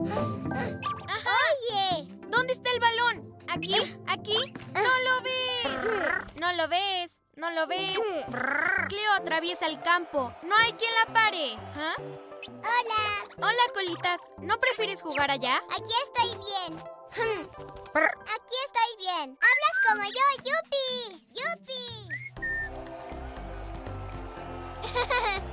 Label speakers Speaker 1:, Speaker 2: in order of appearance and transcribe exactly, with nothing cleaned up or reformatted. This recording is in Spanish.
Speaker 1: Ajá.
Speaker 2: ¡Oye!
Speaker 1: ¿Dónde está el balón? ¿Aquí? ¿Aquí? ¡No lo ves! No lo ves, no lo ves. Cleo atraviesa el campo. No hay quien la pare. ¿Ah?
Speaker 2: ¡Hola!
Speaker 1: Hola, Colitas. ¿No prefieres jugar allá?
Speaker 2: Aquí estoy bien. Aquí estoy bien. Hablas como yo, ¡yupi! ¡Yupi!